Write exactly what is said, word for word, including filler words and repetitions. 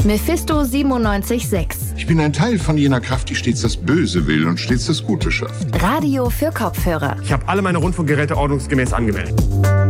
Mephisto siebenundneunzig Komma sechs. Ich bin ein Teil von jener Kraft, die stets das Böse will und stets das Gute schafft. Radio für Kopfhörer. Ich habe alle meine Rundfunkgeräte ordnungsgemäß angemeldet.